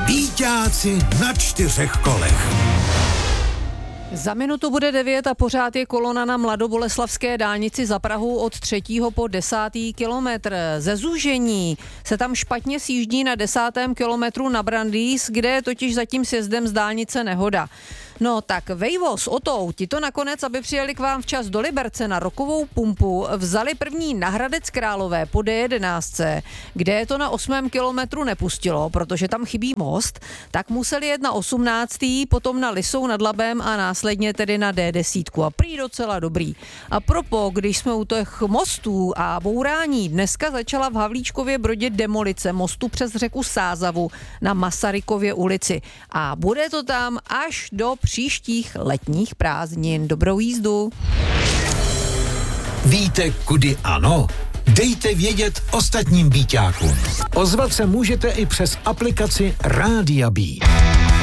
Býťáci na 4 kolech. Za minutu bude 9 a pořád je kolona na mladoboleslavské dálnici za Prahu od 3. po 10. kilometr. Ze zúžení se tam špatně sjíždí na 10. kilometru na Brandýs, kde je totiž za tím sjezdem z dálnice nehoda. No tak Vejvo s Otou, ti to nakonec, aby přijeli k vám včas do Liberce na rokovou pumpu, vzali první na Hradec Králové po D11, kde je to na 8. kilometru nepustilo, protože tam chybí most, tak museli jet na 18., potom na Lisou nad Labem a následně tedy na D10. A prý docela dobrý. A propo, když jsme u těch mostů a bourání, dneska začala v Havlíčkově Brodě demolice mostu přes řeku Sázavu na Masarykově ulici. A bude to tam až do příštích letních prázdnin. Dobrou jízdu. Víte, kudy ano? Dejte vědět ostatním býťákům. Ozvat se můžete i přes aplikaci Rádia Bí.